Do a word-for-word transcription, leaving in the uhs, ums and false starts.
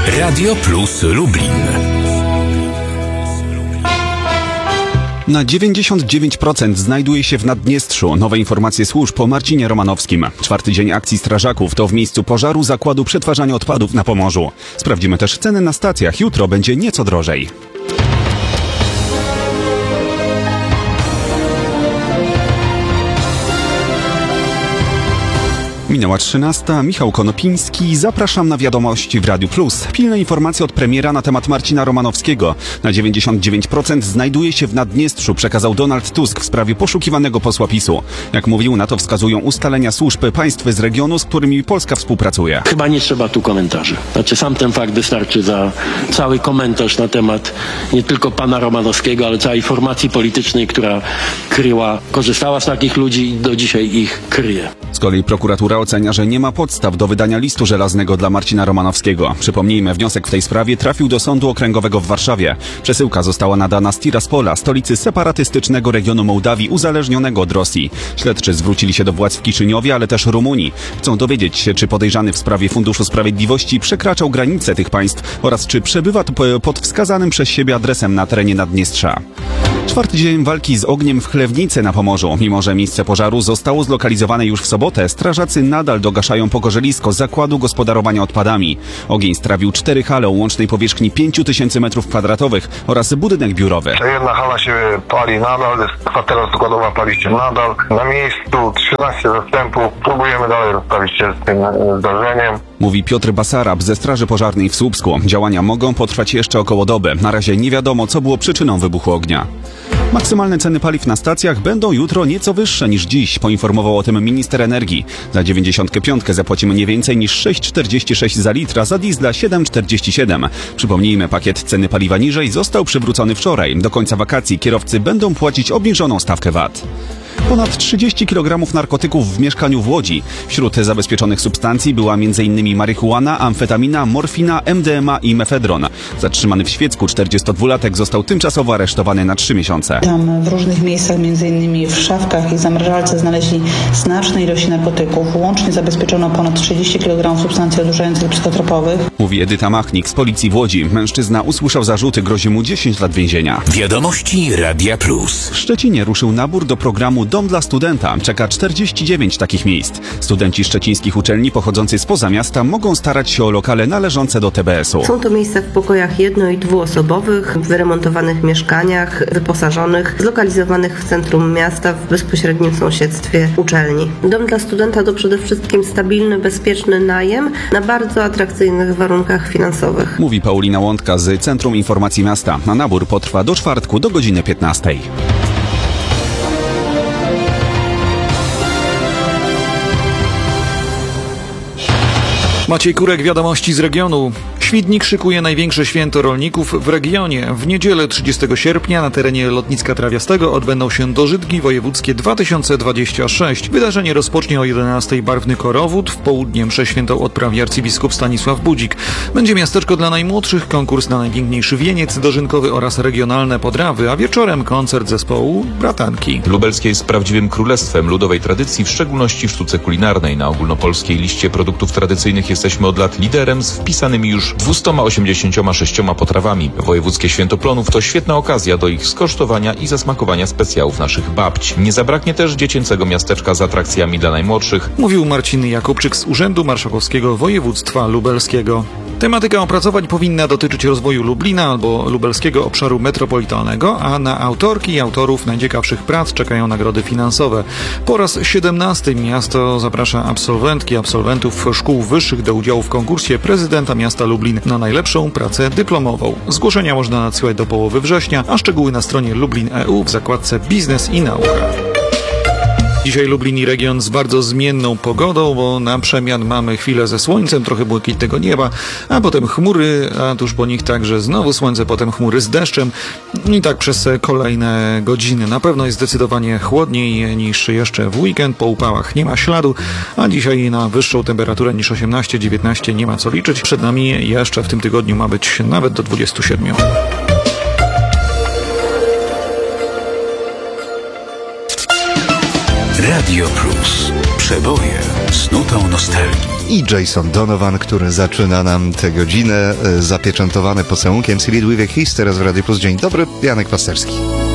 Radio Plus Lublin. Na dziewięćdziesiąt dziewięć procent znajduje się w Naddniestrzu. Nowe informacje służb po Marcinie Romanowskim. Czwarty dzień akcji strażaków to w miejscu pożaru zakładu przetwarzania odpadów na Pomorzu. Sprawdzimy też ceny na stacjach. Jutro będzie nieco drożej. Minęła trzynasta. Michał Konopiński. Zapraszam na wiadomości w Radiu Plus. Pilne informacje od premiera na temat Marcina Romanowskiego. Na dziewięćdziesiąt dziewięć procent znajduje się w Naddniestrzu, przekazał Donald Tusk w sprawie poszukiwanego posła PiSu. Jak mówił, na to wskazują ustalenia służb państw z regionu, z którymi Polska współpracuje. Chyba nie trzeba tu komentarzy. Znaczy sam ten fakt wystarczy za cały komentarz na temat nie tylko pana Romanowskiego, ale całej formacji politycznej, która kryła, korzystała z takich ludzi i do dzisiaj ich kryje. Z kolei prokuratura ocenia, że nie ma podstaw do wydania listu żelaznego dla Marcina Romanowskiego. Przypomnijmy, wniosek w tej sprawie trafił do Sądu Okręgowego w Warszawie. Przesyłka została nadana z Tiraspola, stolicy separatystycznego regionu Mołdawii uzależnionego od Rosji. Śledczy zwrócili się do władz w Kiszyniowie, ale też Rumunii. Chcą dowiedzieć się, czy podejrzany w sprawie Funduszu Sprawiedliwości przekraczał granice tych państw oraz czy przebywa pod wskazanym przez siebie adresem na terenie Naddniestrza. Czwarty dzień walki z ogniem w Chlewnicy na Pomorzu. Mimo że miejsce pożaru zostało zlokalizowane już w sobotę, strażacy nadal dogaszają pogorzelisko zakładu gospodarowania odpadami. Ogień strawił cztery hale o łącznej powierzchni pięć tysięcy metrów kwadratowych oraz budynek biurowy. Jedna hala się pali nadal, jest kwatera składowa, pali się nadal. Na miejscu trzynaście zastępów. Próbujemy dalej rozprawić się z tym zdarzeniem. Mówi Piotr Basarab ze Straży Pożarnej w Słupsku. Działania mogą potrwać jeszcze około doby. Na razie nie wiadomo, co było przyczyną wybuchu ognia. Maksymalne ceny paliw na stacjach będą jutro nieco wyższe niż dziś, poinformował o tym minister energii. Za dziewięćdziesiątkę pięć zapłacimy nie więcej niż sześć czterdzieści sześć za litr, a za diesla siedem czterdzieści siedem. Przypomnijmy, pakiet ceny paliwa niżej został przywrócony wczoraj. Do końca wakacji kierowcy będą płacić obniżoną stawkę V A T. Ponad trzydzieści kilogramów narkotyków w mieszkaniu w Łodzi. Wśród zabezpieczonych substancji była m in marihuana, amfetamina, morfina, M D M A i mefedron. Zatrzymany w Świecku czterdziestodwulatek został tymczasowo aresztowany na trzy miesiące. Tam w różnych miejscach, między innymi w szafkach i zamrażalce, znaleźli znaczne ilości narkotyków. Łącznie zabezpieczono ponad trzydzieści kilogramów substancji odurzających psychotropowych. Mówi Edyta Machnik z Policji w Łodzi. Mężczyzna usłyszał zarzuty, grozi mu dziesięć lat więzienia. Wiadomości Radia Plus. W Szczecinie ruszył nabór do programu Dom dla Studenta. Czeka czterdzieści dziewięć takich miejsc. Studenci szczecińskich uczelni pochodzący spoza miasta mogą starać się o lokale należące do T B S u. Są to miejsca w pokojach jedno- i dwuosobowych, w wyremontowanych mieszkaniach, wyposażonych, zlokalizowanych w centrum miasta, w bezpośrednim sąsiedztwie uczelni. Dom dla Studenta to przede wszystkim stabilny, bezpieczny najem na bardzo atrakcyjnych warunkach finansowych. Mówi Paulina Łądka z Centrum Informacji Miasta. A nabór potrwa do czwartku do godziny piętnastej. Maciej Kurek, wiadomości z regionu. Świdnik szykuje największe święto rolników w regionie. W niedzielę trzydziestego sierpnia na terenie lotniska Trawiastego odbędą się dożynki wojewódzkie dwa tysiące dwadzieścia sześć. Wydarzenie rozpocznie o jedenastej barwny korowód. W południe mszę świętą odprawi arcybiskup Stanisław Budzik. Będzie miasteczko dla najmłodszych, konkurs na najpiękniejszy wieniec dożynkowy oraz regionalne podrawy, a wieczorem koncert zespołu Bratanki. Lubelskie jest prawdziwym królestwem ludowej tradycji, w szczególności w sztuce kulinarnej. Na ogólnopolskiej liście produktów tradycyjnych jesteśmy od lat liderem z wpisanymi już dwieście osiemdziesiąt sześć potrawami. Wojewódzkie Święto Plonów to świetna okazja do ich skosztowania i zasmakowania specjałów naszych babć. Nie zabraknie też dziecięcego miasteczka z atrakcjami dla najmłodszych. Mówił Marcin Jakubczyk z Urzędu Marszałkowskiego Województwa Lubelskiego. Tematyka opracowań powinna dotyczyć rozwoju Lublina albo lubelskiego obszaru metropolitalnego, a na autorki i autorów najciekawszych prac czekają nagrody finansowe. Po raz siedemnasty miasto zaprasza absolwentki i absolwentów szkół wyższych do udziału w konkursie prezydenta miasta Lublin na najlepszą pracę dyplomową. Zgłoszenia można nadsyłać do połowy września, a szczegóły na stronie Lublin kropka e u w zakładce Biznes i Nauka. Dzisiaj Lublin i region z bardzo zmienną pogodą, bo na przemian mamy chwilę ze słońcem, trochę błękitnego nieba, a potem chmury, a tuż po nich także znowu słońce, potem chmury z deszczem i tak przez kolejne godziny. Na pewno jest zdecydowanie chłodniej niż jeszcze w weekend, po upałach nie ma śladu, a dzisiaj na wyższą temperaturę niż osiemnaście dziewiętnaście nie ma co liczyć. Przed nami jeszcze w tym tygodniu ma być nawet do dwudziestu siedmiu. Radio Plus. Przeboje z nutą nostalgii. i Jason Donovan, który zaczyna nam tę godzinę zapieczętowane pocałunkiem. Cyril Wiwek His teraz w Radio Plus. Dzień dobry, Janek Pasterski.